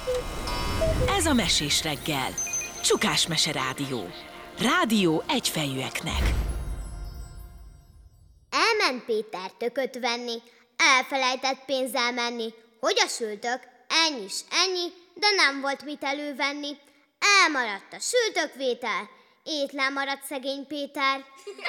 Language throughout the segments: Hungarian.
Ez a Mesés reggel. Csukás Mese Rádió. Rádió egyfejűeknek. Elment Péter tököt venni, elfelejtett pénzzel menni. Hogy a sültök? Ennyi s ennyi, de nem volt mit elővenni. Elmaradt a sültökvétel, étlen maradt szegény Péter.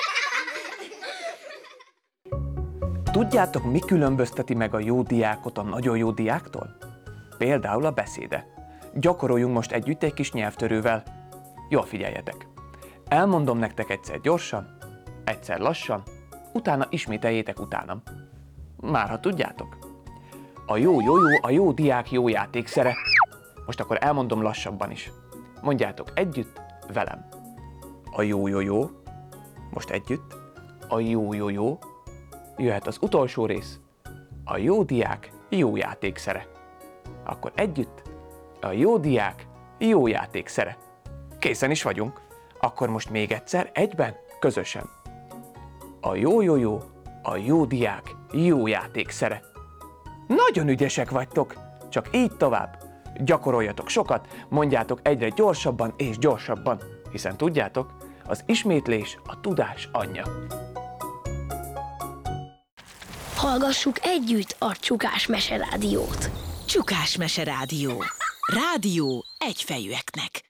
Tudjátok, mi különbözteti meg a jó diákot a nagyon jó diáktól? Például a beszéde. Gyakoroljunk most együtt egy kis nyelvtörővel. Jól figyeljetek! Elmondom nektek egyszer gyorsan, egyszer lassan, utána ismételjétek utánam. Már ha tudjátok. A a jó diák jó játékszere. Most akkor elmondom lassabban is. Mondjátok együtt velem. A jó. Most együtt. A jó. Jöhet az utolsó rész. A jó diák jó játékszere. Akkor együtt. A jó diák jó játékszere. Készen is vagyunk. Akkor most még egyszer, egyben, közösen. A jó, a jó diák jó játékszere. Nagyon ügyesek vagytok, csak így tovább. Gyakoroljatok sokat, mondjátok egyre gyorsabban és gyorsabban, hiszen tudjátok, az ismétlés a tudás anyja. Hallgassuk együtt a Csukás Mese Rádiót. Csukás Mese Rádió. Rádió egyfejűeknek.